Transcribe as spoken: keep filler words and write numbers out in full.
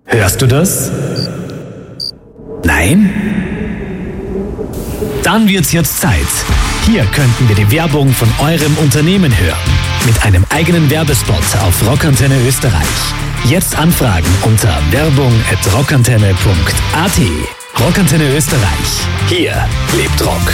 Hörst du das? Nein? Dann wird's jetzt Zeit. Hier könnten wir die Werbung von eurem Unternehmen hören. Mit einem eigenen Werbespot auf Rockantenne Österreich. Jetzt anfragen unter werbung at rockantenne punkt at. Rockantenne Österreich. Hier lebt Rock.